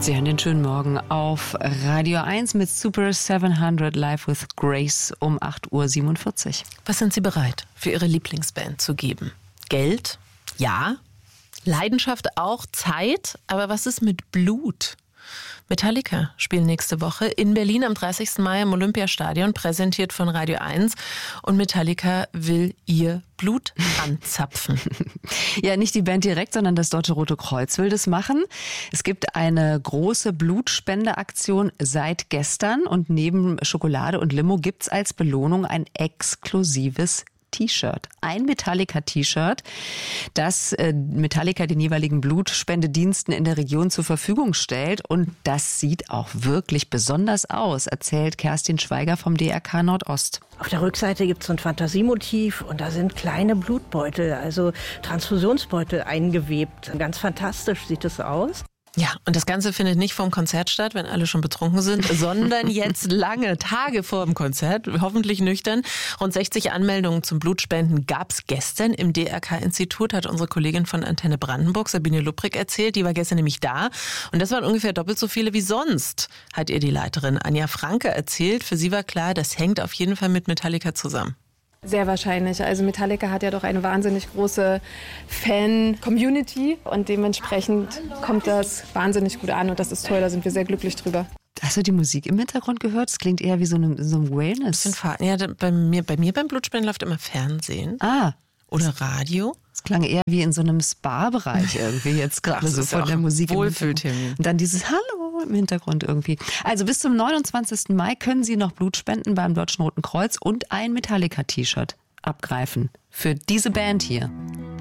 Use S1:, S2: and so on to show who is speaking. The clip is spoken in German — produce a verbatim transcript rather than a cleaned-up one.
S1: Sie hören den schönen Morgen auf Radio eins mit Super siebenhundert Live with Grace um acht Uhr siebenundvierzig.
S2: Was sind Sie bereit für Ihre Lieblingsband zu geben? Geld? Ja. Leidenschaft auch. Zeit? Aber was ist mit Blut? Metallica spielen nächste Woche in Berlin am dreißigsten Mai im Olympiastadion, präsentiert von Radio eins. Und Metallica will ihr Blut anzapfen.
S1: Ja, nicht die Band direkt, sondern das Deutsche Rote Kreuz will das machen. Es gibt eine große Blutspendeaktion seit gestern und neben Schokolade und Limo gibt's als Belohnung ein exklusives T-Shirt. Ein Metallica-T-Shirt, das äh, Metallica den jeweiligen Blutspendediensten in der Region zur Verfügung stellt. Und das sieht auch wirklich besonders aus, erzählt Kerstin Schweiger vom D R K Nordost.
S3: Auf der Rückseite gibt es so ein Fantasiemotiv und da sind kleine Blutbeutel, also Transfusionsbeutel eingewebt. Ganz fantastisch sieht es aus.
S2: Ja, und das Ganze findet nicht vorm Konzert statt, wenn alle schon betrunken sind, sondern jetzt lange Tage vor dem Konzert, hoffentlich nüchtern. Rund sechzig Anmeldungen zum Blutspenden gab es gestern im D R K-Institut, hat unsere Kollegin von Antenne Brandenburg, Sabine Lupprig, erzählt. Die war gestern nämlich da und das waren ungefähr doppelt so viele wie sonst, hat ihr die Leiterin Anja Franke erzählt. Für sie war klar, das hängt auf jeden Fall mit Metallica zusammen.
S4: Sehr wahrscheinlich. Also Metallica hat ja doch eine wahnsinnig große Fan-Community und dementsprechend kommt das wahnsinnig gut an und das ist toll, da sind wir sehr glücklich drüber.
S1: Hast du die Musik im Hintergrund gehört? Das klingt eher wie so ein, so ein Wellness.
S2: Ja, bei mir, bei mir beim Blutspenden läuft immer Fernsehen.
S1: Ah.
S2: Oder Radio.
S1: Es klang eher wie in so einem Spa-Bereich irgendwie jetzt gerade so von der Musik.
S2: Wohlfühltermin.
S1: Und dann dieses Hallo im Hintergrund irgendwie. Also bis zum neunundzwanzigsten Mai können Sie noch Blut spenden beim Deutschen Roten Kreuz und ein Metallica-T-Shirt abgreifen. Für diese Band hier.